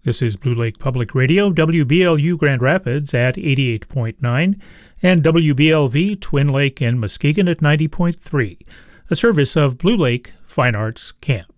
This is Blue Lake Public Radio, WBLU Grand Rapids at 88.9, and WBLV Twin Lake and Muskegon at 90.3, a service of Blue Lake Fine Arts Camp.